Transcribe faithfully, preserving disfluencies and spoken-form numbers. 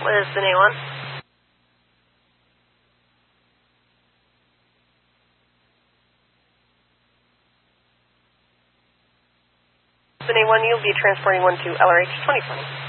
What is the name one? The name one, you'll be transporting one to L R H twenty twenty.